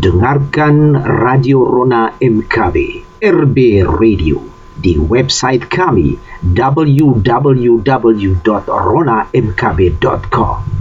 Dengarkan Radio Rona MKB, RB Radio, di website kami www.ronamkb.com.